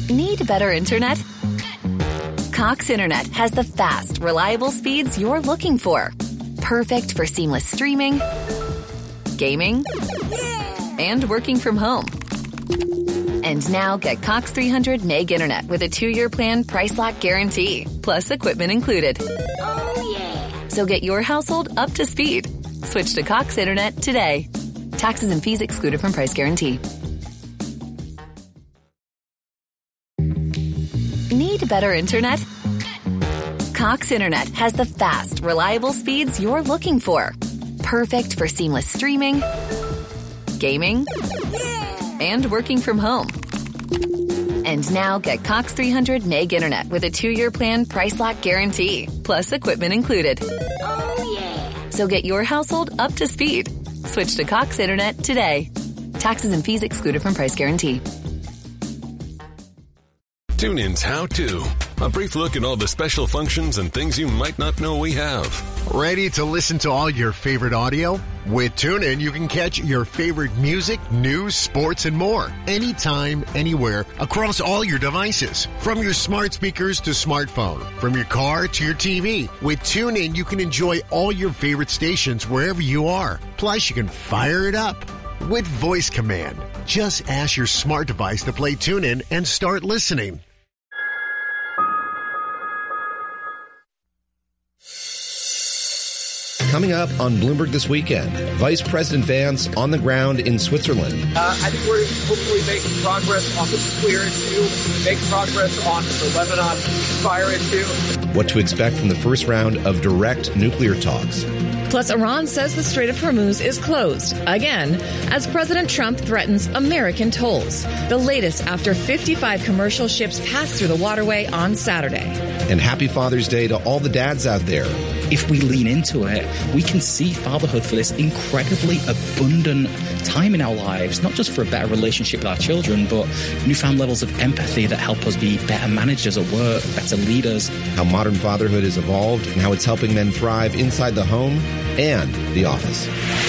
Need better internet? Cox Internet has the fast, reliable speeds you're looking for. Perfect for seamless streaming, gaming, and working from home. And now get Cox 300 meg internet with a 2-year plan price lock guarantee, plus equipment included. Oh, yeah. So get your household up to speed. Switch to Cox Internet today. Taxes and fees excluded from price guarantee. Need better internet? Cox Internet has the fast, reliable speeds you're looking for. Perfect for seamless streaming, gaming, and working from home. And now get Cox 300 meg internet with a 2-year plan price lock guarantee, plus equipment included. Oh, yeah. So get your household up to speed. Switch to Cox Internet today. Taxes and fees excluded from price guarantee. TuneIn's How To. A brief look at all the special functions and things you might not know we have. Ready to listen to all your favorite audio? With TuneIn, you can catch your favorite music, news, sports, and more. Anytime, anywhere, across all your devices. From your smart speakers to smartphone. From your car to your TV. With TuneIn, you can enjoy all your favorite stations wherever you are. Plus, you can fire it up with voice command. Just ask your smart device to play TuneIn and start listening. Coming up on Bloomberg This Weekend, Vice President Vance on the ground in Switzerland. I think we're hopefully making progress on the nuclear issue, make progress on the Lebanon ceasefire issue. What to expect from the first round of direct nuclear talks. Plus, Iran says the Strait of Hormuz is closed, again, as President Trump threatens American tolls. The latest after 55 commercial ships passed through the waterway on Saturday. And happy Father's Day to all the dads out there. If we lean into it, we can see fatherhood for this incredibly abundant time in our lives, not just for a better relationship with our children, but newfound levels of empathy that help us be better managers at work, better leaders. How modern fatherhood has evolved and how it's helping men thrive inside the home and the office.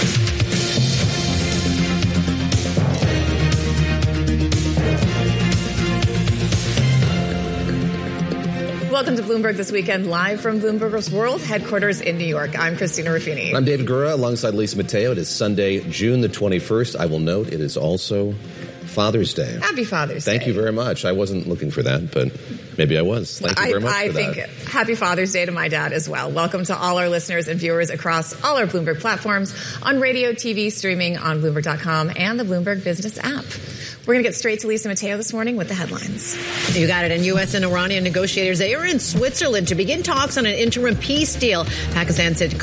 Welcome to Bloomberg This Weekend, live from Bloomberg's World headquarters in New York. I'm Christina Ruffini. I'm David Gura, alongside Lisa Mateo. It is Sunday, June the 21st. I will note it is also Father's Day. Happy Father's Day. Thank you very much. I wasn't looking for that, but maybe I was. Thank you very much for that. I think happy Father's Day to my dad as well. Welcome to all our listeners and viewers across all our Bloomberg platforms, on radio, TV, streaming, on Bloomberg.com, and the Bloomberg Business app. We're going to get straight to Lisa Mateo this morning with the headlines. You got it. And U.S. and Iranian negotiators, they are in Switzerland to begin talks on an interim peace deal. Pakistan said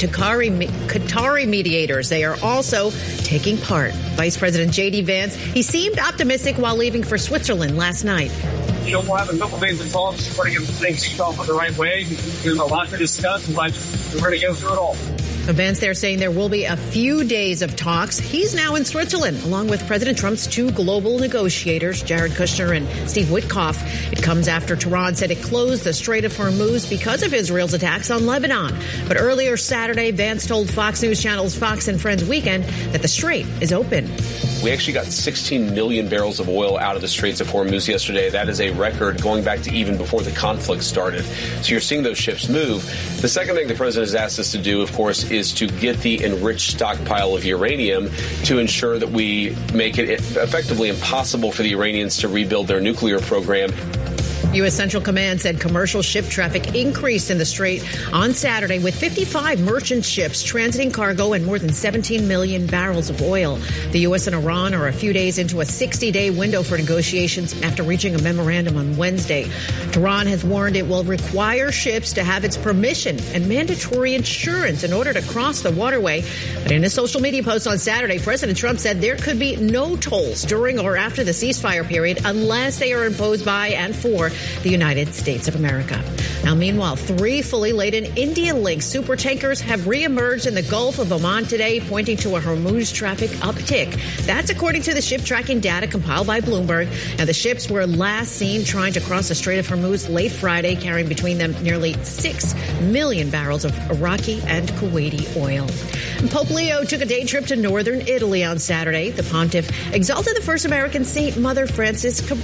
Qatari mediators, they are also taking part. Vice President J.D. Vance, he seemed optimistic while leaving for Switzerland last night. You know, we'll have a couple days of talks. We're going to get things kicked off in the right way. There's a lot to discuss, but we're going to go through it all. Vance there saying there will be a few days of talks. He's now in Switzerland, along with President Trump's two global negotiators, Jared Kushner and Steve Witkoff. It comes after Tehran said it closed the Strait of Hormuz because of Israel's attacks on Lebanon. But earlier Saturday, Vance told Fox News Channel's Fox and Friends Weekend that the strait is open. We actually got 16 million barrels of oil out of the Straits of Hormuz yesterday. That is a record going back to even before the conflict started. So you're seeing those ships move. The second thing the president has asked us to do, of course, is to get the enriched stockpile of uranium to ensure that we make it effectively impossible for the Iranians to rebuild their nuclear program. U.S. Central Command said commercial ship traffic increased in the strait on Saturday with 55 merchant ships transiting cargo and more than 17 million barrels of oil. The U.S. and Iran are a few days into a 60-day window for negotiations after reaching a memorandum on Wednesday. Tehran has warned it will require ships to have its permission and mandatory insurance in order to cross the waterway. But in a social media post on Saturday, President Trump said there could be no tolls during or after the ceasefire period unless they are imposed by and for the United States of America. Now, meanwhile, 3 fully laden India-linked supertankers have reemerged in the Gulf of Oman today, pointing to a Hormuz traffic uptick. That's according to the ship tracking data compiled by Bloomberg. Now, the ships were last seen trying to cross the Strait of Hormuz late Friday, carrying between them nearly 6 million barrels of Iraqi and Kuwaiti oil. And Pope Leo took a day trip to northern Italy on Saturday. The pontiff exalted the first American saint, Mother Frances